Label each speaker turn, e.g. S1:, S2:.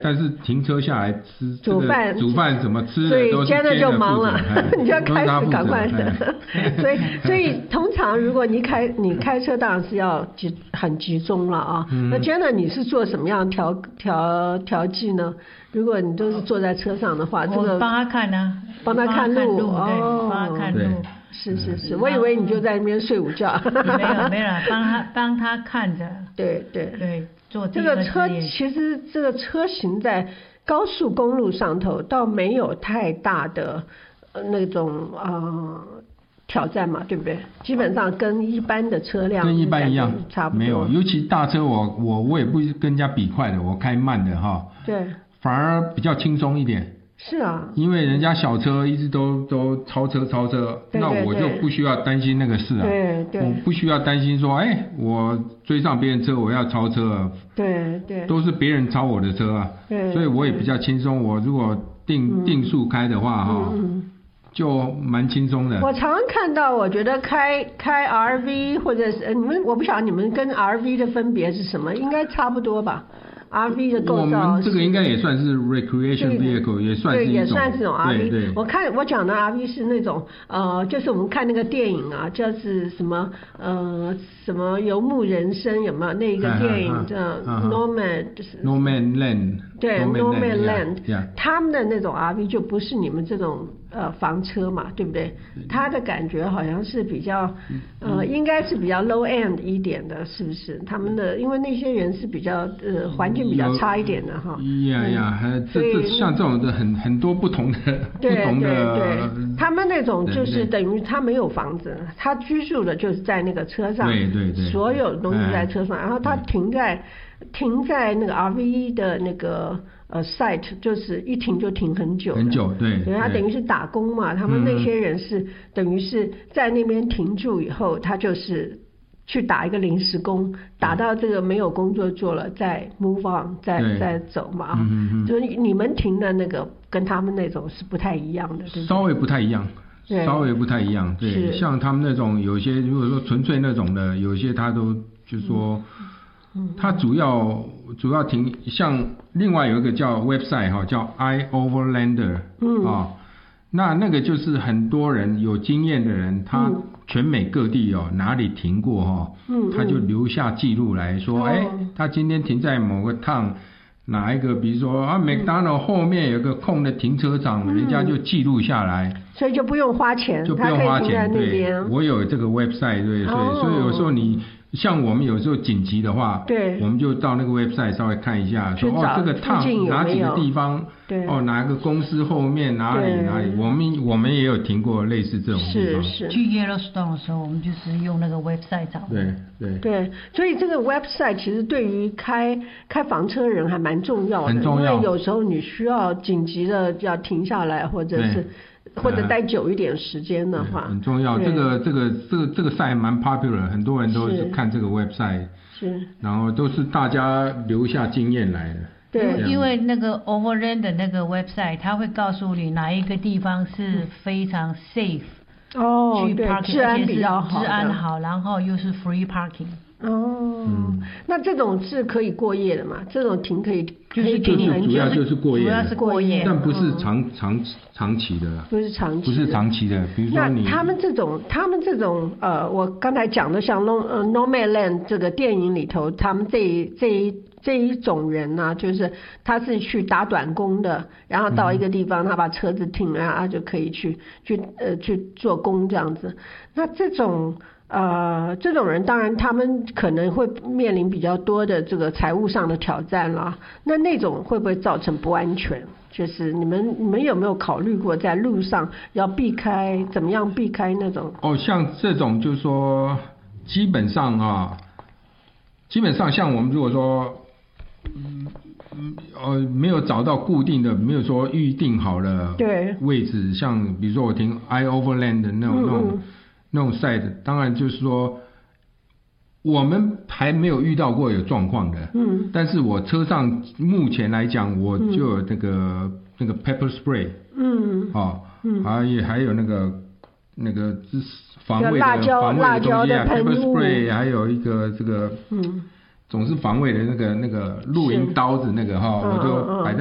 S1: 但是停车下来吃
S2: 煮饭
S1: 怎么吃的，
S2: 所以
S1: 都是
S2: Jenna 就忙了，你就要开始赶快的。所以通常如果你开车，当然是要很集中了啊。那 Jenna 你是做什么样调剂呢？如果你都是坐在车上的话，这个
S3: 我帮他看啊，
S2: 帮他看路
S3: 哦，帮他看路。
S2: 是，我以为你就在那边睡午觉。
S3: 没有，帮他看着。
S2: 对，
S3: 做
S2: 这个车其实这个车行在高速公路上头倒没有太大的那种挑战嘛，对不对？基本上跟一般的车辆
S1: 跟一般一样
S2: 差不多。
S1: 没有，尤其大车我也不跟人家比快的，我开慢的哈。
S2: 对。
S1: 反而比较轻松一点。
S2: 是啊，
S1: 因为人家小车一直都超车，那我就不需要担心那个事啊。
S2: 对，
S1: 我不需要担心说，我追上别人车，我要超车啊。
S2: 对，
S1: 都是别人超我的车啊。
S2: 对，
S1: 所以我也比较轻松。我如果定速开的话就蛮轻松的。
S2: 我常常看到，我觉得开 RV 或者是我不晓得你们跟 RV 的分别是什么，应该差不多吧。RV 的构造，
S1: 我们这个应该也算是 recreation vehicle， 也算是一种，
S2: 对，也算是一种 RV。
S1: 对，
S2: 我讲的 RV 是那种就是我们看那个电影啊，就是什么游牧人生有没有那个电影叫
S1: Nomad Land。
S2: 对 ，Nomad Land，
S1: yeah，
S2: 他们的那种 RV 就不是你们这种房车嘛，对不对？它的感觉好像是比较应该是比较 low end 一点的，是不是？他们的因为那些人是比较环境比较差一点的哈。
S1: 这像这种的很多不同的
S2: 对，他们那种就是等于他没有房子，他居住的就是在那个车上，
S1: 对，
S2: 所有东西在车上，然后他停在那个 RV 的那个site， 就是一停就停很久，对，他等于是打工嘛，他们那些人是等于是在那边停住以后，他就是去打一个临时工，打到这个没有工作做了，再 move on， 再走嘛，就是你们停的那个跟他们那种是不太一样的，对不对？
S1: 稍微不太一样。对，像他们那种有些如果说纯粹那种的，有些他都就是说。它主要停，像另外有一个叫 website 叫 iOverlander 那个就是很多人有经验的人，他全美各地哪里停过他就留下记录来说，他今天停在某个趟哪一个，比如说McDonald 后面有个空的停车场，人家就记录下来，
S2: 所以就不用花钱，
S1: 对，我有这个 website， 对，所以有时候你。像我们有时候紧急的话，
S2: 对，
S1: 我们就到那个 website 稍微看一下，说这个趟哪几个地方，
S2: 对，
S1: 哪个公司后面哪里，我们也有停过类似这种地方。
S2: 是。
S3: 去 Yellowstone 的时候，我们就是用那个 website 找。
S2: 对，所以这个 website 其实对于开房车人还蛮重要的，
S1: 很重要，
S2: 因为有时候你需要紧急的要停下来，或者待久一点时间的话，
S1: 很重要。这个 site 蛮 popular， 很多人都是看这个 website，
S2: 是，
S1: 然后都是大家留下经验来的。
S2: 对，
S3: 因为那个 Overland 的那个 website， 它会告诉你哪一个地方是非常 safe， 去 parking，
S2: 治安比较好，
S3: 治安好，然后又是 free parking。
S2: 那这种是可以过夜的嘛？这种停可以
S1: 停很久，主要就是过夜，
S3: 主要是过夜，
S1: 但不是长期的，
S2: 不是长期的。
S1: 比如说你
S2: 他们这种我刚才讲的像Nomad Land 这个电影里头，他们这一种人呢，就是他是去打短工的，然后到一个地方，他把车子停了，他就可以去做工这样子。那这种人当然他们可能会面临比较多的这个财务上的挑战啦。那种会不会造成不安全？就是你们有没有考虑过在路上要怎么样避开那种？
S1: 像这种就是说，基本上像我们如果说没有找到固定的，没有说预定好的位置，像比如说我停 iOverland 的那种site， 当然就是说我们还没有遇到过有状况的，但是我车上目前来讲，我就有那个 pepper spray， 还有那个防卫的
S2: 辣椒的
S1: pepper spray， 还有一个总是防卫的那个露营刀子那个哈，我就摆在